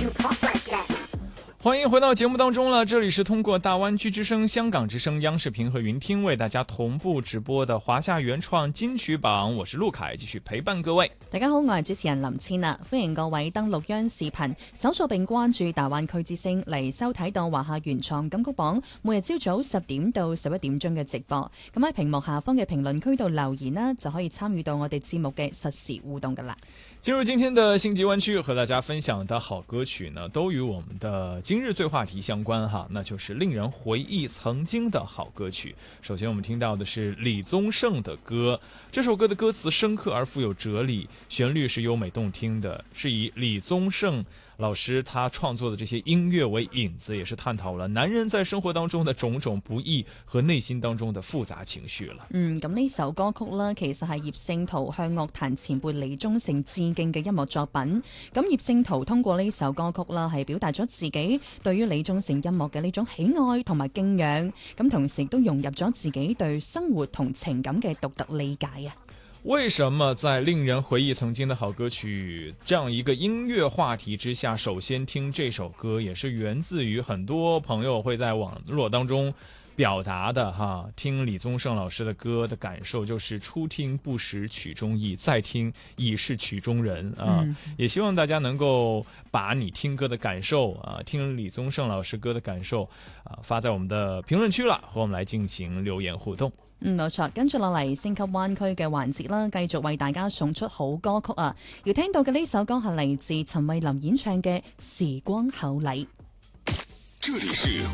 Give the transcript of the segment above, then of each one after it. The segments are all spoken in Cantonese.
欢迎回到节目当中了，这里是通过大湾区之声、香港之声、央视频和云听为大家同步直播的華夏原創金曲榜，我是陸凱，繼續陪伴各位。 大家好，我係主持人林千啊，歡迎各位登錄央視頻搜索並關注大灣區之聲嚟收睇到華夏原創金曲榜每日朝早10點到11點鐘嘅直播。咁喺屏幕下方嘅評論區度留言啦，就可以參與到我哋節目嘅實時互動噶啦。 進入今天的星級灣區，和大家分享的好歌曲呢，都與我們的今日最話題相關哈，那就是令人回憶曾經的好歌曲。首先我們聽到的是李宗盛的歌，這首歌的歌詞深刻而富有哲理，旋律是優美動聽的，是以李宗盛老師他創作的這些音樂為引子，也是探討了男人在生活當中的種種不易和內心當中的複雜情緒了。 咁呢首歌曲呢，其實係葉聖陶向樂壇前輩李宗盛致敬嘅音樂作品。咁葉聖陶通過呢首歌曲啦，係表達咗自己對於李宗盛音樂嘅呢種喜愛同埋敬仰，咁同時亦都融入咗自己對生活同情感嘅獨特理解啊。 為什麼在令人回憶曾經的好歌曲這樣一個音樂話題之下，首先聽這首歌，也是源自於很多朋友會在網絡當中表達的哈，聽李宗盛老師的歌的感受就是初聽不識曲中意，再聽已是曲中人啊。也希望大家能夠把你聽歌的感受啊，聽李宗盛老師歌的感受啊，發在我們的評論區啦，和我們來進行留言互動。 冇錯，跟住落嚟星級灣區嘅環節啦，繼續為大家送出好歌曲啊！要聽到嘅呢首歌係嚟自陳慧琳演唱嘅《時光厚禮》。 這裡是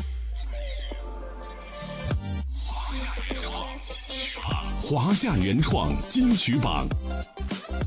華夏原創金曲榜。